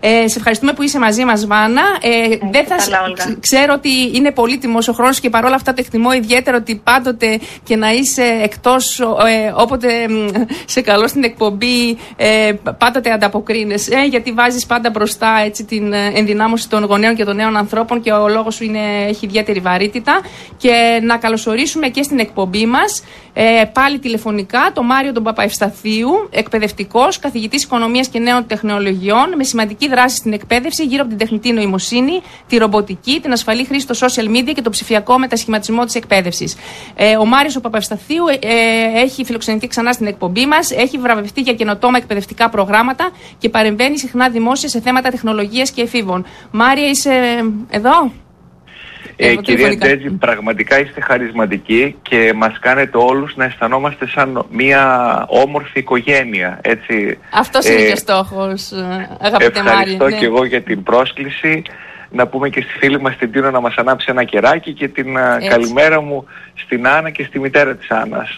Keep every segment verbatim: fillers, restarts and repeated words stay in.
Ε, σε ευχαριστούμε που είσαι μαζί μας, Βάνα. Ε, δεν θα καλά, ξέρω ότι είναι πολύτιμος ο χρόνος και παρόλα αυτά το εκτιμώ ιδιαίτερα ότι πάντοτε και να είσαι εκτός, ε, όποτε σε καλώ στην εκπομπή, ε, πάντοτε ανταποκρίνεσαι, ε, γιατί βάζεις πάντα μπροστά έτσι, την ενδυνάμωση των γονέων και των νέων ανθρώπων και ο λόγος σου είναι, έχει ιδιαίτερη βαρύτητα. Και να καλωσορίσουμε και στην εκπομπή μας ε, πάλι τηλεφωνικά τον Μάριο τον Παπαευσταθίου, εκπαιδευτικός, καθηγητής οικονομίας και νέων τεχνολογιών, με σημαντική δράση στην εκπαίδευση γύρω από την τεχνητή νοημοσύνη, τη ρομποτική, την ασφαλή χρήση των social media και το ψηφιακό μετασχηματισμό της εκπαίδευσης. Ε, ο Μάριος ο Παπαευσταθίου ε, ε, έχει φιλοξενηθεί ξανά στην εκπομπή μας, έχει βραβευτεί για καινοτόμα εκπαιδευτικά προγράμματα και παρεμβαίνει συχνά δημόσια σε θέματα τεχνολογίας και εφήβων. Μάρια, είσαι εδώ? Ε, κυρία Ντέτζη, πραγματικά είστε χαρισματικοί και μας κάνετε όλους να αισθανόμαστε σαν μια όμορφη οικογένεια. Έτσι. Αυτός ε, είναι και ο στόχος, αγαπητέ Μάρια. Ευχαριστώ ναι. και εγώ για την πρόσκληση. Να πούμε και στη φίλη μας την Τίνο να μας ανάψει ένα κεράκι και την έτσι. Καλημέρα μου στην Άννα και στη μητέρα της Άννας.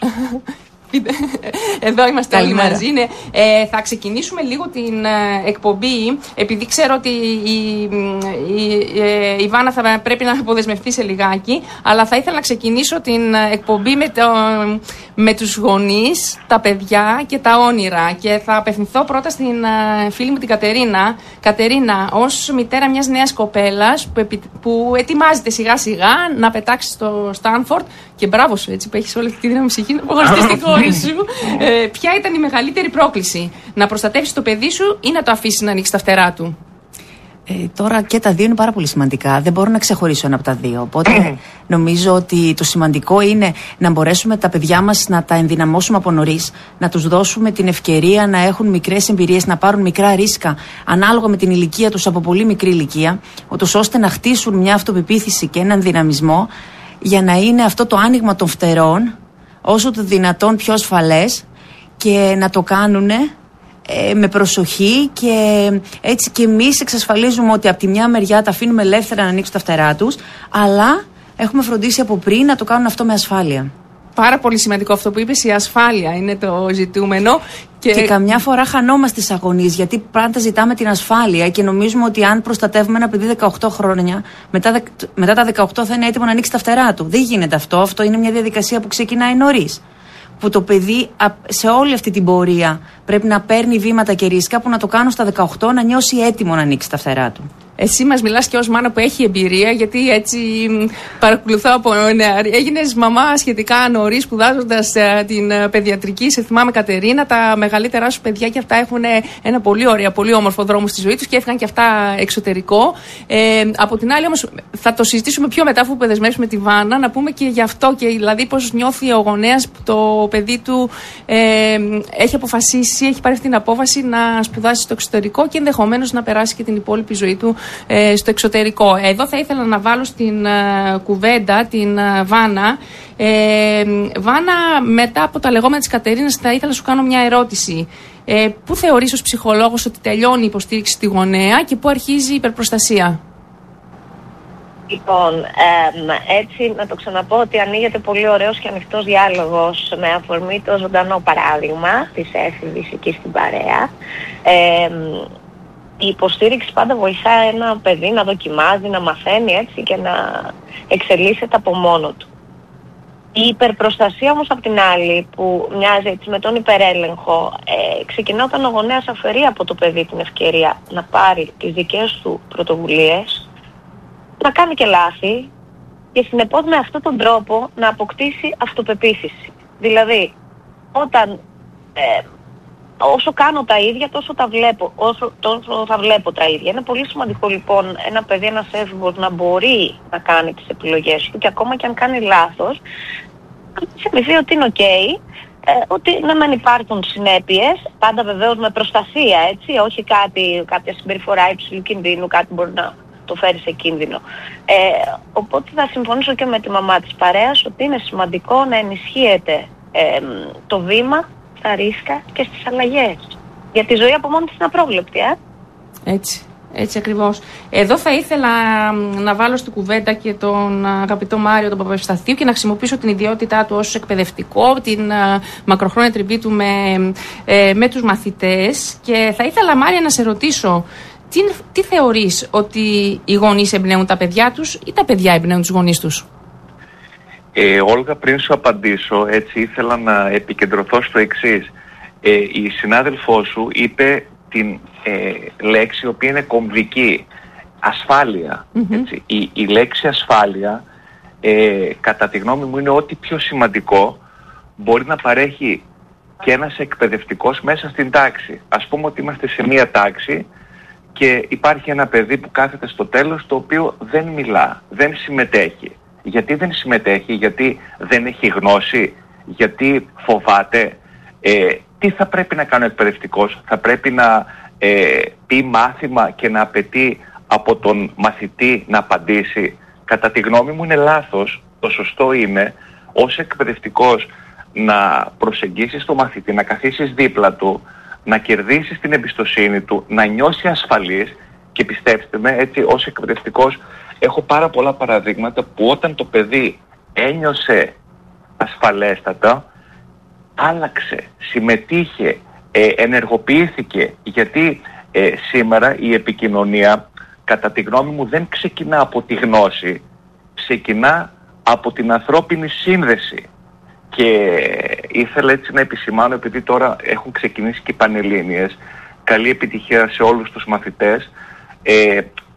Εδώ είμαστε όλοι μαζί. Ναι. Ε, θα ξεκινήσουμε λίγο την ε, εκπομπή, επειδή ξέρω ότι η, η, ε, η Βάνα θα πρέπει να αποδεσμευτεί σε λιγάκι, αλλά θα ήθελα να ξεκινήσω την εκπομπή με, το, με τους γονείς, τα παιδιά και τα όνειρα. Και θα απευθυνθώ πρώτα στην ε, φίλη μου την Κατερίνα. Κατερίνα, ως μητέρα μιας νέας κοπέλας που, που ετοιμάζεται σιγά σιγά να πετάξει στο Στάνφορντ, και μπράβο σου έτσι που έχεις όλη τη δύναμη ψυχή να απογωνιστείς την κόρη σου. Ε, ποια ήταν η μεγαλύτερη πρόκληση, να προστατεύσεις το παιδί σου ή να το αφήσεις να ανοίξει τα φτερά του? Ε, τώρα και τα δύο είναι πάρα πολύ σημαντικά. Δεν μπορώ να ξεχωρίσω ένα από τα δύο. Οπότε νομίζω ότι το σημαντικό είναι να μπορέσουμε τα παιδιά μας να τα ενδυναμώσουμε από νωρίς, να τους δώσουμε την ευκαιρία να έχουν μικρές εμπειρίες, να πάρουν μικρά ρίσκα ανάλογα με την ηλικία τους από πολύ μικρή ηλικία, ούτως ώστε να χτίσουν μια αυτοπεποίθηση και έναν δυναμισμό για να είναι αυτό το άνοιγμα των φτερών όσο το δυνατόν πιο ασφαλές και να το κάνουν ε, με προσοχή και έτσι και εμείς εξασφαλίζουμε ότι από τη μια μεριά τα αφήνουμε ελεύθερα να ανοίξουν τα φτερά τους, αλλά έχουμε φροντίσει από πριν να το κάνουν αυτό με ασφάλεια. Πάρα πολύ σημαντικό αυτό που είπες, η ασφάλεια είναι το ζητούμενο. Και, και καμιά φορά χανόμαστε στις αγωνίες, γιατί πάντα ζητάμε την ασφάλεια και νομίζουμε ότι αν προστατεύουμε ένα παιδί δεκαοκτώ χρόνια, μετά, μετά τα δεκαοκτώ θα είναι έτοιμο να ανοίξει τα φτερά του. Δεν γίνεται αυτό. Αυτό είναι μια διαδικασία που ξεκινάει νωρίς. Που το παιδί σε όλη αυτή την πορεία πρέπει να παίρνει βήματα και ρίσκα που να το κάνω στα δεκαοκτώ να νιώσει έτοιμο να ανοίξει τα φτερά του. Εσύ μας μιλάς και ως μάνα που έχει εμπειρία, γιατί έτσι παρακολουθώ από νεαρή. Έγινες μαμά σχετικά νωρίς, σπουδάζοντας uh, την uh, παιδιατρική. Σε θυμάμαι, Κατερίνα, τα μεγαλύτερά σου παιδιά και αυτά έχουν ένα πολύ ωραίο, πολύ όμορφο δρόμο στη ζωή τους και έφυγαν και αυτά εξωτερικό. Ε, από την άλλη, όμως, θα το συζητήσουμε πιο μετά, αφού παιδεσμεύσουμε τη Βάνα, να πούμε και γι' αυτό, και δηλαδή πώς νιώθει ο γονέας που το παιδί του ε, έχει αποφασίσει, έχει πάρει αυτή την απόφαση να σπουδάσει στο εξωτερικό και ενδεχομένως να περάσει και την υπόλοιπη ζωή του στο εξωτερικό. Εδώ θα ήθελα να βάλω στην uh, κουβέντα την uh, Βάνα. Ε, Βάνα, μετά από τα λεγόμενα της Κατερίνας, θα ήθελα να σου κάνω μια ερώτηση. Ε, πού θεωρείς ως ψυχολόγος ότι τελειώνει η υποστήριξη στη γονέα και πού αρχίζει η υπερπροστασία? Λοιπόν, ε, έτσι να το ξαναπώ ότι ανοίγεται πολύ ωραίος και ανοιχτός διάλογος με αφορμή το ζωντανό παράδειγμα της έφηβης εκεί στην παρέα. Ε, Η υποστήριξη πάντα βοηθάει ένα παιδί να δοκιμάζει, να μαθαίνει έτσι και να εξελίσσεται από μόνο του. Η υπερπροστασία όμως απ' την άλλη, που μοιάζει έτσι με τον υπερέλεγχο, ε, ξεκινά όταν ο γονέας αφαιρεί από το παιδί την ευκαιρία να πάρει τις δικές του πρωτοβουλίες, να κάνει και λάθη και συνεπώς με αυτόν τον τρόπο να αποκτήσει αυτοπεποίθηση. Δηλαδή, όταν... Ε, όσο κάνω τα ίδια, τόσο τα βλέπω, όσο τόσο θα βλέπω τα ίδια. Είναι πολύ σημαντικό λοιπόν ένα παιδί, ένας έφηβος να μπορεί να κάνει τις επιλογές του και ακόμα και αν κάνει λάθος, να θυμηθεί ότι είναι ok, ε, ότι να μην υπάρχουν συνέπειες, πάντα βεβαίως με προστασία, έτσι, όχι κάτι, κάποια συμπεριφορά υψηλού κινδύνου, κάτι μπορεί να το φέρει σε κίνδυνο. Ε, οπότε θα συμφωνήσω και με τη μαμά της παρέας ότι είναι σημαντικό να ενισχύεται ε, το βήμα στα ρίσκα και στις αλλαγές. Γιατί η ζωή από μόνη της είναι απρόβλεπτη, ε. Έτσι, έτσι ακριβώς. Εδώ θα ήθελα να βάλω στην κουβέντα και τον αγαπητό Μάριο τον Παπαευσταθίου και να χρησιμοποιήσω την ιδιότητά του ως εκπαιδευτικό, την μακροχρόνια τριβή του με, ε, με τους μαθητές. Και θα ήθελα, Μάρια, να σε ρωτήσω, τι, τι θεωρείς, ότι οι γονείς εμπνέουν τα παιδιά τους ή τα παιδιά εμπνέουν τους γονείς τους? Ε, Όλγα, πριν σου απαντήσω, έτσι ήθελα να επικεντρωθώ στο εξής. Ε, η συνάδελφός σου είπε την ε, λέξη η οποία είναι κομβική. Ασφάλεια. Mm-hmm. Έτσι. Η, η λέξη ασφάλεια, ε, κατά τη γνώμη μου, είναι ό,τι πιο σημαντικό μπορεί να παρέχει και ένας εκπαιδευτικός μέσα στην τάξη. Ας πούμε ότι είμαστε σε μία τάξη και υπάρχει ένα παιδί που κάθεται στο τέλος, το οποίο δεν μιλά, δεν συμμετέχει. Γιατί δεν συμμετέχει? Γιατί δεν έχει γνώση? Γιατί φοβάται? Ε, τι θα πρέπει να κάνει ο εκπαιδευτικός? Θα πρέπει να ε, πει μάθημα και να απαιτεί από τον μαθητή να απαντήσει? Κατά τη γνώμη μου είναι λάθος. Το σωστό είναι ως εκπαιδευτικός να προσεγγίσεις τον μαθητή, να καθίσεις δίπλα του, να κερδίσεις την εμπιστοσύνη του, να νιώσει ασφαλής. Και πιστέψτε με, έτσι, ως εκπαιδευτικός έχω πάρα πολλά παραδείγματα που όταν το παιδί ένιωσε ασφαλέστατα, άλλαξε, συμμετείχε, ε, ενεργοποιήθηκε. Γιατί ε, σήμερα η επικοινωνία, κατά τη γνώμη μου, δεν ξεκινά από τη γνώση, ξεκινά από την ανθρώπινη σύνδεση. Και ήθελα έτσι να επισημάνω, επειδή τώρα έχουν ξεκινήσει και οι πανελλήνιες, καλή επιτυχία σε όλους τους μαθητές. Ε,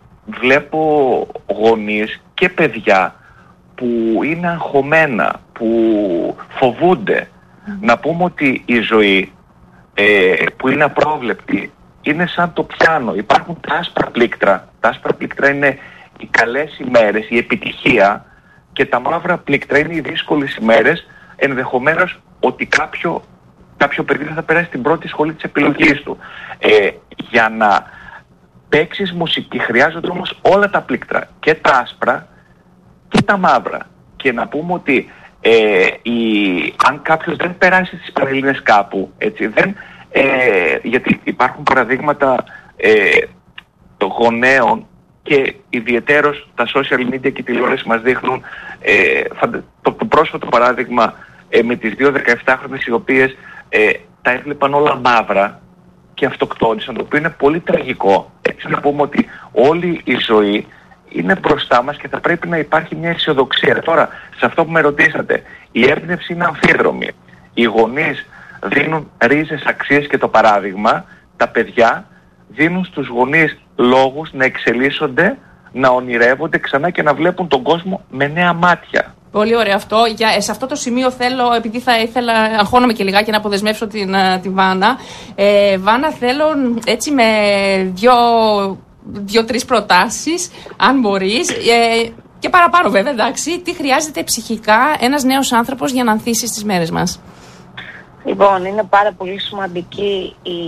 βλέπω γονείς και παιδιά που είναι αγχωμένα, που φοβούνται. Mm. Να πούμε ότι η ζωή ε, που είναι απρόβλεπτη είναι σαν το πιάνο. Υπάρχουν τα άσπρα πλήκτρα. Τα άσπρα πλήκτρα είναι οι καλές ημέρες, η επιτυχία, και τα μαύρα πλήκτρα είναι οι δύσκολες ημέρες, ενδεχομένως ότι κάποιο, κάποιο παιδί θα περάσει την πρώτη σχολή της επιλογής του. Ε, για να παίξεις μουσική χρειάζονται όμως όλα τα πλήκτρα, και τα άσπρα και τα μαύρα. Και να πούμε ότι ε, η, αν κάποιος δεν περάσει τις Πανελλήνιες κάπου, έτσι, δεν, ε, γιατί υπάρχουν παραδείγματα ε, των γονέων, και ιδιαιτέρως τα social media και οι τηλεόραση μας δείχνουν ε, το, το πρόσφατο παράδειγμα ε, με τις δύο δεκαεφτάχρονες οι οποίες ε, τα έβλεπαν όλα μαύρα και αυτοκτόνησαν, το οποίο είναι πολύ τραγικό. Έτσι να πούμε ότι όλη η ζωή είναι μπροστά μας και θα πρέπει να υπάρχει μια αισιοδοξία. Τώρα, σε αυτό που με ρωτήσατε, η έμπνευση είναι αμφίδρομη. Οι γονείς δίνουν ρίζες αξίες και το παράδειγμα, τα παιδιά δίνουν στους γονείς λόγους να εξελίσσονται, να ονειρεύονται ξανά και να βλέπουν τον κόσμο με νέα μάτια. Πολύ ωραίο αυτό. Για, σε αυτό το σημείο θέλω, επειδή θα ήθελα, αγχώνομαι και λιγάκι να αποδεσμεύσω την, τη Βάνα. Ε, Βάνα, θέλω έτσι με δύο, δύο-τρεις προτάσεις, αν μπορείς, ε, και παραπάνω βέβαια, εντάξει, τι χρειάζεται ψυχικά ένας νέος άνθρωπος για να ανθίσει στις μέρες μας? Λοιπόν, είναι πάρα πολύ σημαντική η...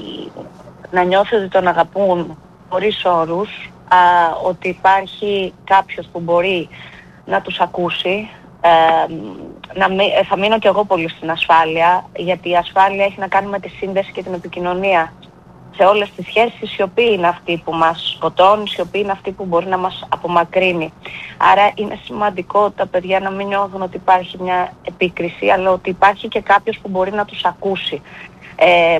να νιώθει ότι τον αγαπούν χωρίς όρους, α, ότι υπάρχει κάποιος που μπορεί να τους ακούσει. Ε, να μη, ε, θα μείνω κι εγώ πολύ στην ασφάλεια, γιατί η ασφάλεια έχει να κάνει με τη σύνδεση και την επικοινωνία. Σε όλες τις σχέσεις η σιωπή είναι αυτή που μας σκοτώνει, η σιωπή είναι αυτή που μπορεί να μας απομακρύνει. Άρα είναι σημαντικό τα παιδιά να μην νιώθουν ότι υπάρχει μια επίκριση, αλλά ότι υπάρχει και κάποιος που μπορεί να τους ακούσει. Ε,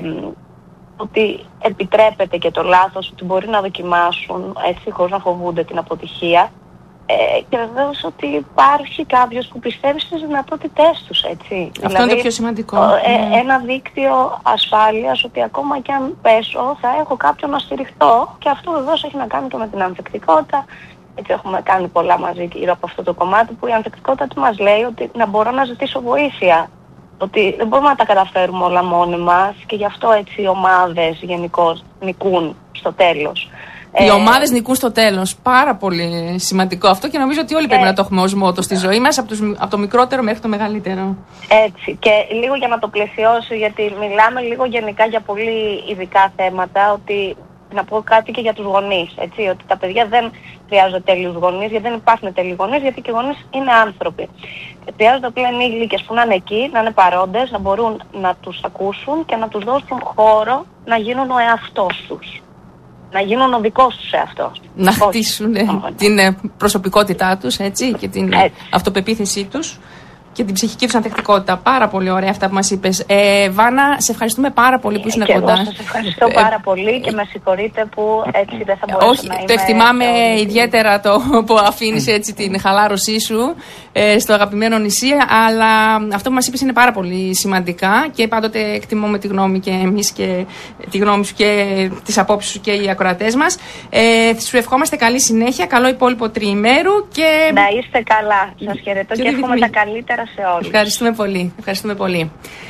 ότι επιτρέπεται και το λάθος, ότι μπορεί να δοκιμάσουν έτσι χωρίς να φοβούνται την αποτυχία, ε, και βεβαίως ότι υπάρχει κάποιος που πιστεύει στις δυνατότητές τους, έτσι. Αυτό δηλαδή, είναι το πιο σημαντικό. Ε, mm. Ένα δίκτυο ασφάλειας, ότι ακόμα και αν πέσω θα έχω κάποιον να στηριχτώ, και αυτό βεβαίως έχει να κάνει και με την ανθεκτικότητα. Έτσι έχουμε κάνει πολλά μαζί γύρω από αυτό το κομμάτι, που η ανθεκτικότητα τι μας λέει? Ότι να μπορώ να ζητήσω βοήθεια. Ότι δεν μπορούμε να τα καταφέρουμε όλα μόνοι μας, και γι' αυτό έτσι οι ομάδες γενικώς νικούν στο τέλος. Οι ε, ομάδες νικούν στο τέλος. Πάρα πολύ σημαντικό αυτό, και νομίζω ότι όλοι ε, πρέπει να το έχουμε ως μότο στη ζωή μας, από, τους, από το μικρότερο μέχρι το μεγαλύτερο. Έτσι. Και λίγο για να το πλαισιώσω, γιατί μιλάμε λίγο γενικά για πολύ ειδικά θέματα, ότι να πω κάτι και για τους γονείς, έτσι, ότι τα παιδιά δεν χρειάζονται τέλειους γονείς, γιατί δεν υπάρχουν τέλειοι γονείς, γιατί και οι γονείς είναι άνθρωποι. Χρειάζονται πλέον ενήλικες που να είναι εκεί, να είναι παρόντες, να μπορούν να τους ακούσουν και να τους δώσουν χώρο να γίνουν ο εαυτός τους. Να γίνουν ο δικός τους εαυτός. Να χτίσουν την προσωπικότητά τους, έτσι, και την έτσι. αυτοπεποίθησή τους. και την ψυχική τους ανθεκτικότητα. Πάρα πολύ ωραία αυτά που μας είπες. Ε, Βάνα, σε ευχαριστούμε πάρα πολύ που ήσουν κοντά. Εγώ σας ευχαριστώ πάρα πολύ και με συγχωρείτε που έτσι δεν θα μπορέσω όχι, να είμαι. Το εκτιμάμε ιδιαίτερα το που αφήνεις έτσι την χαλάρωσή σου ε, στο αγαπημένο νησί, αλλά αυτό που μας είπες είναι πάρα πολύ σημαντικά και πάντοτε εκτιμούμε τη γνώμη και εμείς και τη γνώμη σου και τις απόψεις σου και οι ακροατές μας. Ε, σου ευχόμαστε καλή συνέχεια, καλό υπόλοιπο τριημέρου και... Να είστε καλά. Σας χαιρετώ και, και εύχομαι τα καλύτερα σε όλους. Ευχαριστούμε πολύ. Ευχαριστούμε πολύ.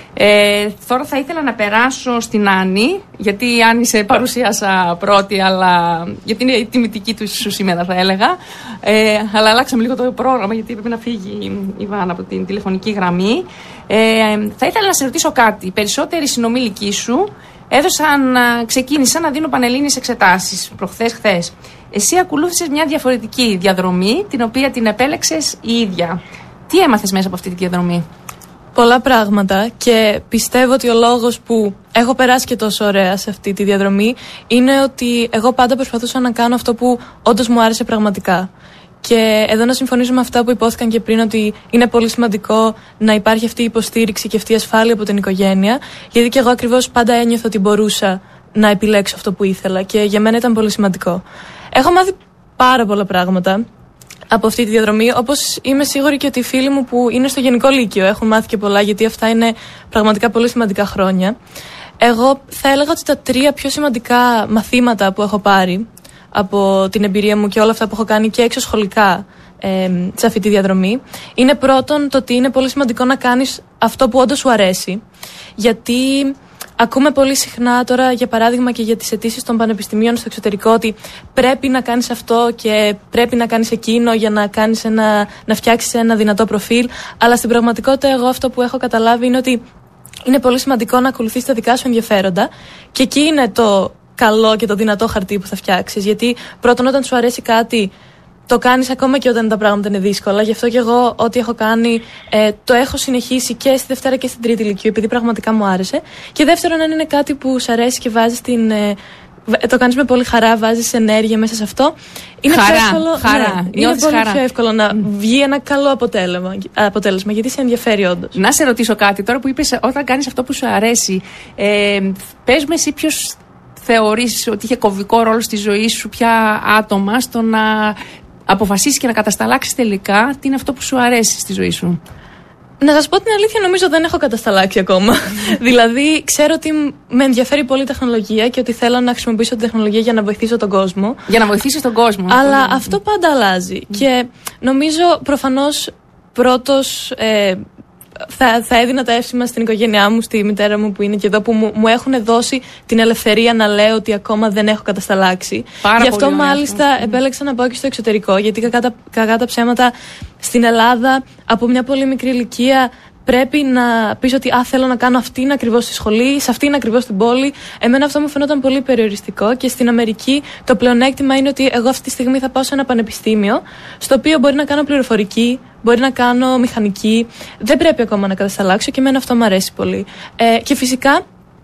Ε, τώρα θα ήθελα να περάσω στην Άννη, γιατί η Άννη σε παρουσίασα πρώτη, αλλά γιατί είναι η τιμητική του σου σήμερα θα έλεγα. Ε, αλλά αλλάξαμε λίγο το πρόγραμμα γιατί πρέπει να φύγει η Βάνα από την τηλεφωνική γραμμή. Ε, θα ήθελα να σε ρωτήσω κάτι. Οι περισσότεροι συνομήλικοί σου έδωσαν, ξεκίνησαν να δίνουν πανελλήνιες εξετάσεις προχθές, χθες. Εσύ ακολούθησες μια διαφορετική διαδρομή, την οποία την επέλεξες η ίδια. Τι έμαθες μέσα από αυτή τη διαδρομή? Πολλά πράγματα και πιστεύω ότι ο λόγος που έχω περάσει και τόσο ωραία σε αυτή τη διαδρομή είναι ότι εγώ πάντα προσπαθούσα να κάνω αυτό που όντως μου άρεσε πραγματικά. Και εδώ να συμφωνήσω με αυτά που υπόθηκαν και πριν, ότι είναι πολύ σημαντικό να υπάρχει αυτή η υποστήριξη και αυτή η ασφάλεια από την οικογένεια, γιατί και εγώ ακριβώς πάντα ένιωθα ότι μπορούσα να επιλέξω αυτό που ήθελα και για μένα ήταν πολύ σημαντικό. Έχω μάθει πάρα πολλά πράγματα από αυτή τη διαδρομή, όπως είμαι σίγουρη και ότι οι φίλοι μου που είναι στο Γενικό Λύκειο έχουν μάθει και πολλά, γιατί αυτά είναι πραγματικά πολύ σημαντικά χρόνια. Εγώ θα έλεγα ότι τα τρία πιο σημαντικά μαθήματα που έχω πάρει από την εμπειρία μου και όλα αυτά που έχω κάνει και εξωσχολικά ε, σε αυτή τη διαδρομή είναι πρώτον το ότι είναι πολύ σημαντικό να κάνεις αυτό που όντως σου αρέσει, γιατί ακούμε πολύ συχνά τώρα, για παράδειγμα, και για τις αιτήσεις των πανεπιστημίων στο εξωτερικό, ότι πρέπει να κάνεις αυτό και πρέπει να κάνεις εκείνο για να, κάνεις ένα, να φτιάξεις ένα δυνατό προφίλ. Αλλά στην πραγματικότητα, εγώ αυτό που έχω καταλάβει είναι ότι είναι πολύ σημαντικό να ακολουθείς τα δικά σου ενδιαφέροντα και εκεί είναι το καλό και το δυνατό χαρτί που θα φτιάξεις. Γιατί πρώτον, όταν σου αρέσει κάτι, το κάνεις ακόμα και όταν τα πράγματα είναι δύσκολα. Γι' αυτό και εγώ ό,τι έχω κάνει ε, το έχω συνεχίσει και στη Δευτέρα και στην Τρίτη Λυκείου, επειδή πραγματικά μου άρεσε. Και δεύτερον, αν είναι κάτι που σου αρέσει και βάζεις την, ε, το κάνεις με πολύ χαρά, βάζεις ενέργεια μέσα σε αυτό, είναι χαρά, πιο εύκολο, χαρά. Ναι, είναι πολύ χαρά. πιο εύκολο να mm. βγει ένα καλό αποτέλεσμα, αποτέλεσμα, γιατί σε ενδιαφέρει όντως. Να σε ρωτήσω κάτι τώρα που είπες, όταν κάνεις αυτό που σου αρέσει, ε, πες με εσύ ποιος θεωρείς ότι είχε κομβικό ρόλο στη ζωή σου, ποια άτομα, στο να αποφασίσεις και να κατασταλάξεις τελικά τι είναι αυτό που σου αρέσει στη ζωή σου? Να σας πω την αλήθεια, νομίζω δεν έχω κατασταλάξει ακόμα. Δηλαδή, ξέρω ότι με ενδιαφέρει πολύ η τεχνολογία και ότι θέλω να χρησιμοποιήσω τη τεχνολογία για να βοηθήσω τον κόσμο. Για να βοηθήσεις τον κόσμο. Αλλά mm. αυτό πάντα αλλάζει. Mm. Και νομίζω προφανώς πρώτος ε, θα, θα έδινα τα εύσημα στην οικογένειά μου, στη μητέρα μου που είναι και εδώ, που μου, μου έχουν δώσει την ελευθερία να λέω ότι ακόμα δεν έχω κατασταλάξει. Πάρα Γι' αυτό πολύ μάλιστα ωραία. επέλεξα να πάω και στο εξωτερικό, γιατί κακά τα, κακά τα ψέματα στην Ελλάδα από μια πολύ μικρή ηλικία πρέπει να πεις ότι α, θέλω να κάνω αυτήν ακριβώς στη σχολή, σε αυτήν ακριβώς την πόλη. Εμένα αυτό μου φαινόταν πολύ περιοριστικό και στην Αμερική το πλεονέκτημα είναι ότι εγώ αυτή τη στιγμή θα πάω σε ένα πανεπιστήμιο στο οποίο μπορεί να κάνω πληροφορική, μπορεί να κάνω μηχανική. Δεν πρέπει ακόμα να κατασταλάξω και εμένα αυτό μου αρέσει πολύ. Ε, και φυσικά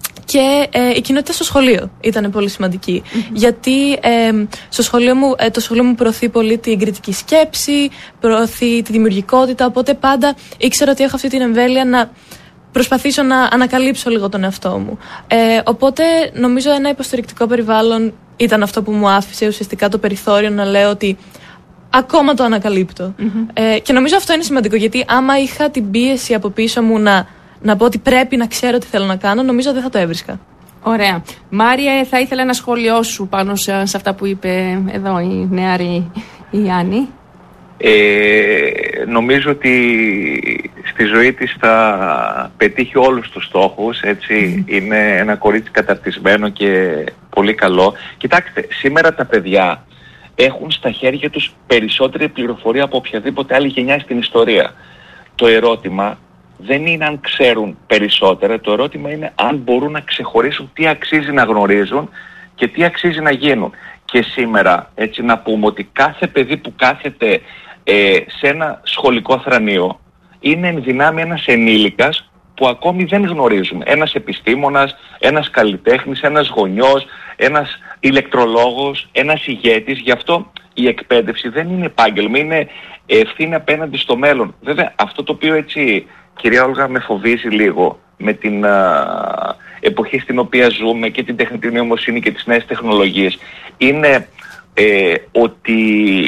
και ε, η κοινότητα στο σχολείο ήταν πολύ σημαντική. Mm-hmm. Γιατί ε, στο σχολείο μου, ε, το σχολείο μου προωθεί πολύ την κριτική σκέψη, προωθεί τη δημιουργικότητα, οπότε πάντα ήξερα ότι έχω αυτή την εμβέλεια να προσπαθήσω να ανακαλύψω λίγο τον εαυτό μου. Ε, οπότε νομίζω ένα υποστηρικτικό περιβάλλον ήταν αυτό που μου άφησε ουσιαστικά το περιθώριο να λέω ότι ακόμα το ανακαλύπτω. Mm-hmm. Ε, και νομίζω αυτό είναι σημαντικό, γιατί άμα είχα την πίεση από πίσω μου να να πω ότι πρέπει να ξέρω τι θέλω να κάνω, νομίζω δεν θα το έβρισκα. Ωραία. Μάρια, θα ήθελα ένα σχόλιο σου πάνω σε, σε αυτά που είπε εδώ η νεαρή η Άννη. Ε, νομίζω ότι στη ζωή της θα πετύχει όλους τους στόχους, έτσι. Mm. Είναι ένα κορίτσι καταρτισμένο και πολύ καλό. Κοιτάξτε, σήμερα τα παιδιά έχουν στα χέρια τους περισσότερη πληροφορία από οποιαδήποτε άλλη γενιά στην ιστορία. Το ερώτημα δεν είναι αν ξέρουν περισσότερα, το ερώτημα είναι αν μπορούν να ξεχωρίσουν τι αξίζει να γνωρίζουν και τι αξίζει να γίνουν. Και σήμερα, έτσι, να πούμε ότι κάθε παιδί που κάθεται ε, σε ένα σχολικό θρανείο είναι εν δυνάμει ένας ενήλικας που ακόμη δεν γνωρίζουμε. Ένας επιστήμονας, ένας καλλιτέχνης, ένας γονιός, ένας ηλεκτρολόγος, ένας ηγέτης. Γι' αυτό η εκπαίδευση δεν είναι επάγγελμα, είναι ευθύνη απέναντι στο μέλλον. Βέβαια, αυτό το οποίο έτσι, κυρία Όλγα, με φοβίζει λίγο με την α, εποχή στην οποία ζούμε και την τεχνητή νοημοσύνη και τις νέες τεχνολογίες, είναι ε, ότι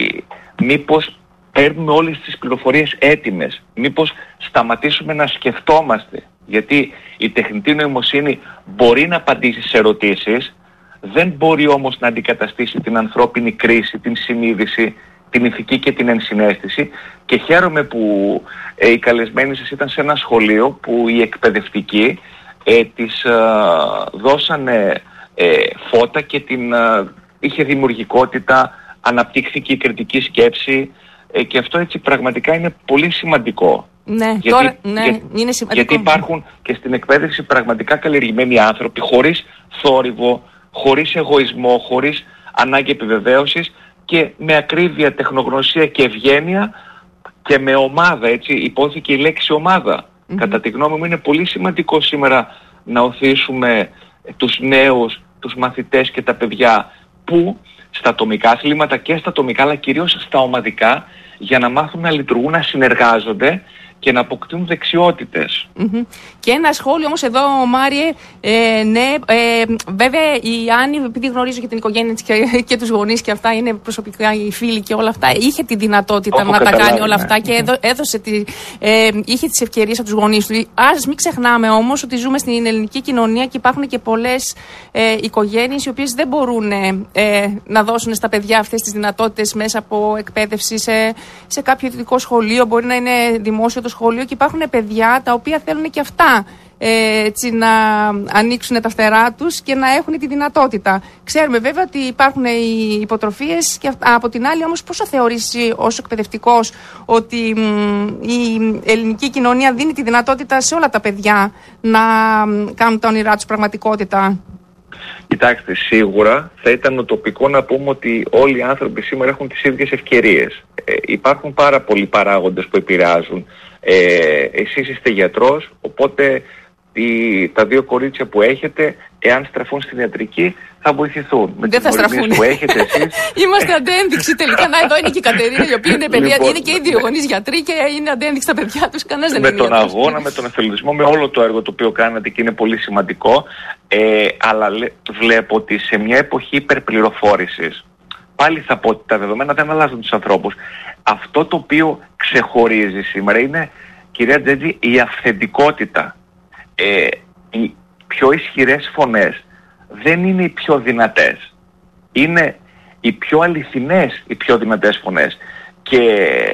μήπως παίρνουμε όλες τις πληροφορίες έτοιμες, μήπως σταματήσουμε να σκεφτόμαστε, γιατί η τεχνητή νοημοσύνη μπορεί να απαντήσει σε ερωτήσεις, δεν μπορεί όμως να αντικαταστήσει την ανθρώπινη κρίση, την συνείδηση, την ηθική και την ενσυναίσθηση, και χαίρομαι που ε, οι καλεσμένοι σας ήταν σε ένα σχολείο που οι εκπαιδευτικοί ε, της ε, δώσανε ε, φώτα και την, ε, είχε δημιουργικότητα, αναπτύχθηκε η κριτική σκέψη, ε, και αυτό έτσι πραγματικά είναι πολύ σημαντικό. Ναι, γιατί, τώρα, ναι, για, είναι σημαντικό. Γιατί υπάρχουν και στην εκπαίδευση πραγματικά καλλιεργημένοι άνθρωποι χωρίς θόρυβο, χωρίς εγωισμό, χωρίς ανάγκη επιβεβαίωσης και με ακρίβεια, τεχνογνωσία και ευγένεια και με ομάδα, έτσι, υπόθηκε η λέξη ομάδα. Mm-hmm. Κατά τη γνώμη μου είναι πολύ σημαντικό σήμερα να οθήσουμε τους νέους, τους μαθητές και τα παιδιά που στα ατομικά αθλήματα και στα ατομικά, αλλά κυρίως στα ομαδικά, για να μάθουν να λειτουργούν, να συνεργάζονται και να αποκτούν δεξιότητες. Mm-hmm. Και ένα σχόλιο όμως εδώ, Μάριε, ε, ναι, ε, βέβαια η Άννη, επειδή γνωρίζω και την οικογένεια της και, και τους γονείς και αυτά, είναι προσωπικά οι φίλοι και όλα αυτά, είχε τη δυνατότητα Έχω να τα κάνει όλα αυτά, ναι. Και έδω, έδωσε τη, ε, είχε τις ευκαιρίες από τους γονείς του. Ας μην ξεχνάμε όμως ότι ζούμε στην ελληνική κοινωνία και υπάρχουν και πολλές ε, οικογένειες οι οποίες δεν μπορούν ε, να δώσουν στα παιδιά αυτές τις δυνατότητες μέσα από εκπαίδευση σε, σε κάποιο ιδιωτικό σχολείο, μπορεί να είναι δημόσιο το σχολείο, και υπάρχουν παιδιά τα οποία θέλουν και αυτά ε, έτσι, να ανοίξουν τα φτερά τους και να έχουν τη δυνατότητα. Ξέρουμε βέβαια ότι υπάρχουν οι υποτροφίες, και αυτά. Από την άλλη όμως πόσο θεωρείς ως εκπαιδευτικός ότι μ, η ελληνική κοινωνία δίνει τη δυνατότητα σε όλα τα παιδιά να μ, κάνουν τα όνειρά τους πραγματικότητα? Κοιτάξτε, σίγουρα θα ήταν ουτοπικό να πούμε ότι όλοι οι άνθρωποι σήμερα έχουν τις ίδιες ευκαιρίες. Ε, υπάρχουν πάρα πολλοί παράγοντες που επηρεάζουν. Ε, εσείς είστε γιατρός, οπότε οι, τα δύο κορίτσια που έχετε, εάν στραφούν στην ιατρική, θα βοηθηθούν. Δεν θα στραφούν. Που έχετε εσείς. Είμαστε αντένδειξη τελικά. Να, εδώ είναι και η Κατερίνα, η οποία είναι παιδιά, λοιπόν, είναι και οι δύο γονείς γιατροί και είναι αντένδειξη στα παιδιά τους. Κανένας δεν με είναι τον γιατρός. αγώνα, με τον εθελοντισμό, με όλο το έργο το οποίο κάνατε και είναι πολύ σημαντικό. Ε, αλλά λέ, βλέπω ότι σε μια εποχή υπερπληροφόρησης, πάλι θα πω ότι τα δεδομένα δεν αλλάζουν τους ανθρώπους. Αυτό το οποίο ξεχωρίζει σήμερα είναι, κυρία Τζέτζη, η αυθεντικότητα. Ε, οι πιο ισχυρές φωνές δεν είναι οι πιο δυνατές. Είναι οι πιο αληθινές οι πιο δυνατές φωνές. Και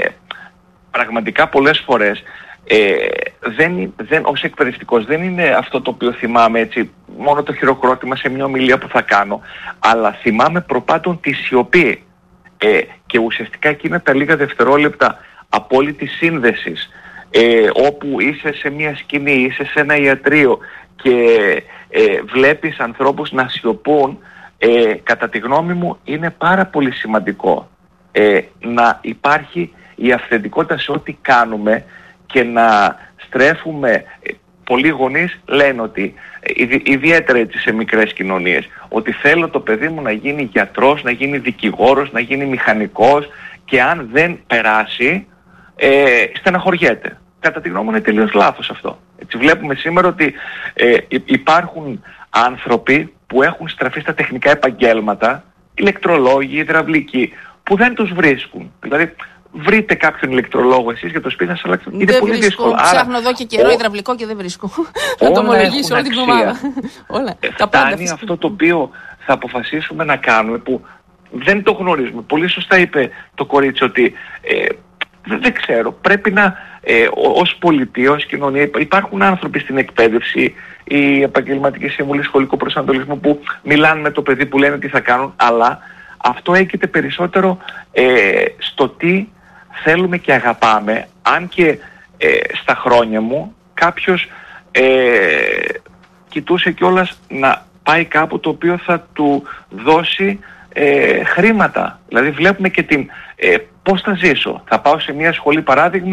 πραγματικά πολλές φορές ε, δεν, δεν, ως εκπαιδευτικός δεν είναι αυτό το οποίο θυμάμαι έτσι, μόνο το χειροκρότημα σε μια ομιλία που θα κάνω, αλλά θυμάμαι προπάντων τη σιωπή. Ε, και ουσιαστικά εκείνα τα λίγα δευτερόλεπτα απόλυτης σύνδεσης, ε, όπου είσαι σε μια σκηνή, είσαι σε ένα ιατρείο και ε, βλέπεις ανθρώπους να σιωπούν, ε, κατά τη γνώμη μου είναι πάρα πολύ σημαντικό ε, να υπάρχει η αυθεντικότητα σε ό,τι κάνουμε και να στρέφουμε. Πολλοί γονείς λένε ότι, ιδιαίτερα έτσι σε μικρές κοινωνίες, ότι θέλω το παιδί μου να γίνει γιατρός, να γίνει δικηγόρος, να γίνει μηχανικός, και αν δεν περάσει ε, στεναχωριέται. Κατά τη γνώμη μου είναι τελείως λάθος αυτό. Έτσι βλέπουμε σήμερα ότι ε, υπάρχουν άνθρωποι που έχουν στραφεί στα τεχνικά επαγγέλματα, ηλεκτρολόγοι, υδραυλικοί, που δεν τους βρίσκουν. Δηλαδή βρείτε κάποιον ηλεκτρολόγο εσείς για το σπίτι σας, αλλά είναι δεν πολύ βρίσκω. δύσκολο. Ψάχνω εδώ και καιρό ο... υδραυλικό και δεν βρίσκω. Θα το ομολογήσω όλη την εβδομάδα. Όλα. Ε, τα πάντα φτάνει αυτό το οποίο θα αποφασίσουμε να κάνουμε, που δεν το γνωρίζουμε. Πολύ σωστά είπε το κορίτσι ότι ε, δεν, δεν ξέρω, πρέπει να ε, ως πολιτεία, ως κοινωνία, υπάρχουν άνθρωποι στην εκπαίδευση, η επαγγελματική συμβουλή σχολικού προσανατολισμού, που μιλάνε με το παιδί, που λένε τι θα κάνουν, αλλά αυτό έγκυται περισσότερο ε, στο τι θέλουμε και αγαπάμε. Αν και ε, στα χρόνια μου κάποιος ε, κοιτούσε κιόλας να πάει κάπου το οποίο θα του δώσει ε, χρήματα. Δηλαδή βλέπουμε και την ε, πώς θα ζήσω. Θα πάω σε μια σχολή, παράδειγμα,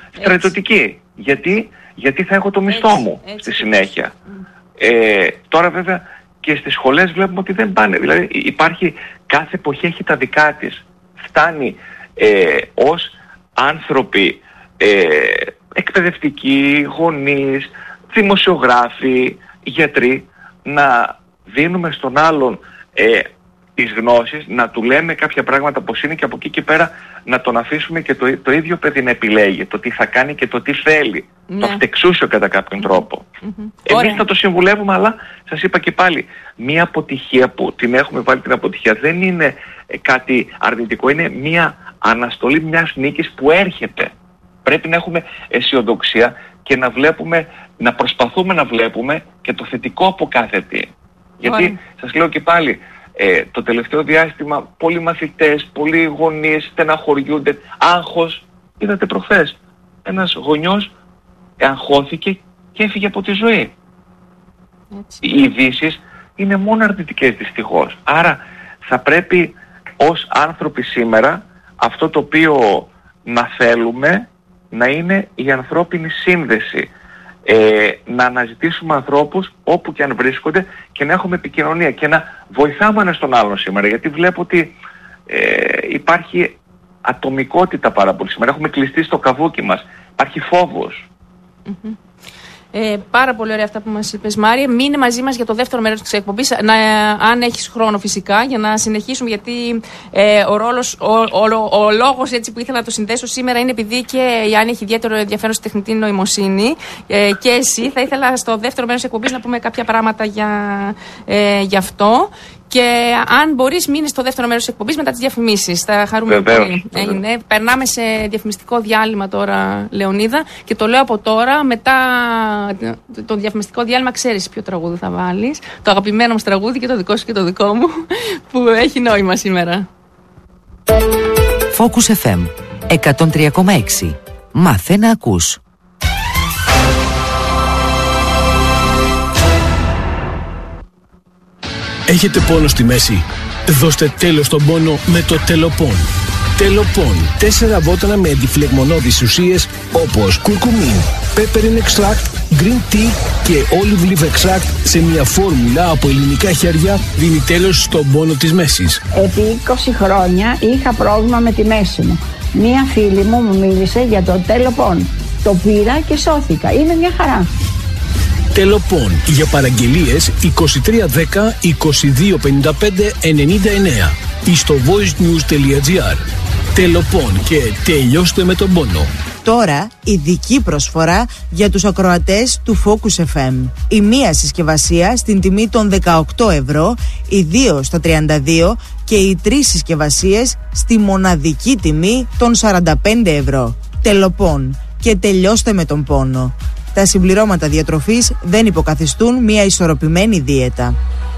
στρατιωτική. Γιατί, γιατί θα έχω το μισθό έτσι, μου έτσι, στη συνέχεια. Mm. Ε, τώρα βέβαια και στις σχολές βλέπουμε ότι δεν πάνε. Δηλαδή υπάρχει, κάθε εποχή έχει τα δικά της. Φτάνει ε, ως άνθρωποι ε, εκπαιδευτικοί, γονείς, δημοσιογράφοι, γιατροί, να δίνουμε στον άλλον ε, τις γνώσεις, να του λέμε κάποια πράγματα πως είναι και από εκεί και πέρα να τον αφήσουμε και το, το ίδιο παιδί να επιλέγει το τι θα κάνει και το τι θέλει. Ναι. Το αυτεξούσιο κατά κάποιον τρόπο. Mm-hmm. Εμείς θα το συμβουλεύουμε, αλλά σας είπα και πάλι, μία αποτυχία που την έχουμε βάλει την αποτυχία δεν είναι ε, κάτι αρνητικό, είναι μία αναστολή μιας νίκης που έρχεται. Πρέπει να έχουμε αισιοδοξία και να βλέπουμε, να προσπαθούμε να βλέπουμε και το θετικό από κάθε τι. Γιατί σας λέω και πάλι, ε, το τελευταίο διάστημα πολλοί μαθητές, πολλοί γονείς στεναχωριούνται, άγχος. Είδατε προχθές, ένας γονιός αγχώθηκε και έφυγε από τη ζωή. Έτσι. Οι ειδήσεις είναι μόνο αρνητικές δυστυχώς. Άρα θα πρέπει ως άνθρωποι σήμερα αυτό το οποίο να θέλουμε να είναι η ανθρώπινη σύνδεση. Ε, να αναζητήσουμε ανθρώπους όπου και αν βρίσκονται και να έχουμε επικοινωνία και να βοηθάμε ένα στον άλλον σήμερα, γιατί βλέπω ότι ε, υπάρχει ατομικότητα πάρα πολύ σήμερα. Έχουμε κλειστεί στο καβούκι μας. Υπάρχει φόβος. Mm-hmm. Ε, πάρα πολύ ωραία αυτά που μας είπες, Μάρια. Μείνε μαζί μας για το δεύτερο μέρος της εκπομπής, να, αν έχεις χρόνο φυσικά, για να συνεχίσουμε, γιατί ε, ο, ρόλος, ο, ο, ο λόγος έτσι, που ήθελα να το συνδέσω σήμερα είναι επειδή και η Άννη έχει ιδιαίτερο ενδιαφέρον στη τεχνητή νοημοσύνη ε, και εσύ. Θα ήθελα στο δεύτερο μέρος της εκπομπής να πούμε κάποια πράγματα για, ε, για αυτό. Και αν μπορείς, μείνε στο δεύτερο μέρος της εκπομπής μετά τις διαφημίσεις. Θα χαρούμε πολύ. Έγινε. Περνάμε σε διαφημιστικό διάλειμμα τώρα, Λεωνίδα. Και το λέω από τώρα, μετά το διαφημιστικό διάλειμμα, ξέρεις ποιο τραγούδι θα βάλεις. Το αγαπημένο μας τραγούδι, και το δικό σου και το δικό μου, που έχει νόημα σήμερα. Focus εφ εμ εκατόν τρία κόμμα έξι. Μάθε να ακούς. Έχετε πόνο στη μέση? Δώστε τέλος στον πόνο με το Τελοπών. Τελοπών. Τέσσερα βότανα με αντιφλεγμονώδεις ουσίες όπως κουρκουμίν, peppermint extract, green tea και olive leaf extract σε μια φόρμουλα από ελληνικά χέρια δίνει τέλος στον πόνο της μέσης. Επί είκοσι χρόνια είχα πρόβλημα με τη μέση μου. Μία φίλη μου μου μίλησε για το Τελοπών. Το πήρα και σώθηκα. Είναι μια χαρά. Τελοπών. Για παραγγελίες είκοσι τρία δέκα είκοσι δύο πενήντα πέντε ενενήντα εννέα ή στο voicenews τελεία gr. Τελοπών και τελειώστε με τον πόνο. Τώρα ειδική προσφορά για τους ακροατές του Focus εφ εμ. Η μία συσκευασία στην τιμή των δεκαοκτώ ευρώ, οι δύο στα τριάντα δύο και οι τρεις συσκευασίες στη μοναδική τιμή των σαράντα πέντε ευρώ. Τελοπών και τελειώστε με τον πόνο. Τα συμπληρώματα διατροφής δεν υποκαθιστούν μια ισορροπημένη δίαιτα.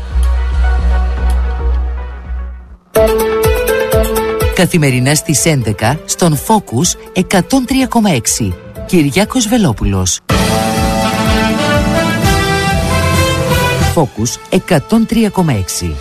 Καθημερινά στις έντεκα στον Focus εκατόν τρία κόμμα έξι. Κυριάκος Βελόπουλος. Focus εκατόν τρία κόμμα έξι.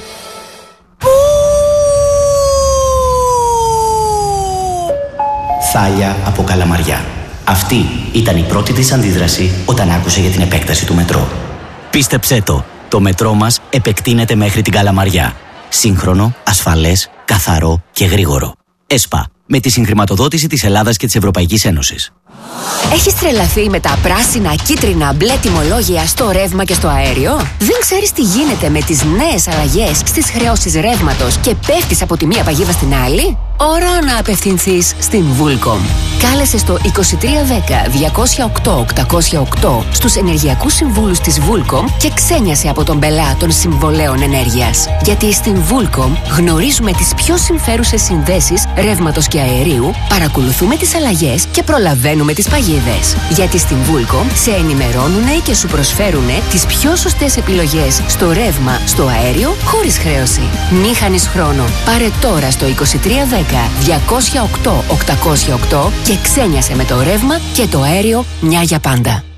Θάλια από Καλαμαριά. Αυτή ήταν η πρώτη της αντίδραση όταν άκουσε για την επέκταση του μετρό. Πίστεψέ το, το μετρό μας επεκτείνεται μέχρι την Καλαμαριά. Σύγχρονο, ασφαλές, καθαρό και γρήγορο. ΕΣΠΑ, με τη συγχρηματοδότηση της Ελλάδας και της Ευρωπαϊκής Ένωσης. Έχεις τρελαθεί με τα πράσινα, κίτρινα, μπλε τιμολόγια στο ρεύμα και στο αέριο? Δεν ξέρεις τι γίνεται με τις νέες αλλαγές στις χρεώσεις ρεύματος και πέφτεις από τη μία παγίδα στην άλλη? Ώρα να απευθυνθείς στην Vulcom. Κάλεσε στο είκοσι τρία δέκα διακόσια οκτώ οκτακόσια οκτώ στους ενεργειακούς συμβούλους της Vulcom και ξένιασε από τον πελά των συμβολέων ενέργειας. Γιατί στην Vulcom γνωρίζουμε τις πιο συμφέρουσες συνδέσεις ρεύματος και αερίου, παρακολουθούμε τις αλλαγές και προλαβαίνουμε τις παγίδες. Γιατί στην Vulcom σε ενημερώνουνε και σου προσφέρουνε τις πιο σωστές επιλογές στο ρεύμα, στο αέριο, χωρίς χρέωση. Μη χάνεις χρόνο. Πάρε τώρα στο είκοσι τρία δέκα διακόσια οκτώ οκτακόσια οκτώ και ξένιασε με το ρεύμα και το αέριο μια για πάντα.